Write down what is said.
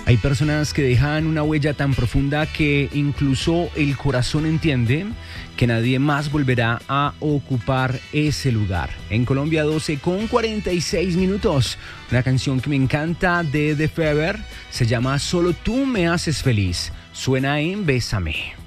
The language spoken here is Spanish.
Hay personas que dejan una huella tan profunda que incluso el corazón entiende que nadie más volverá a ocupar ese lugar. En Colombia 12:46. Una canción que me encanta de The Fever se llama Solo tú me haces feliz. Suena en Bésame.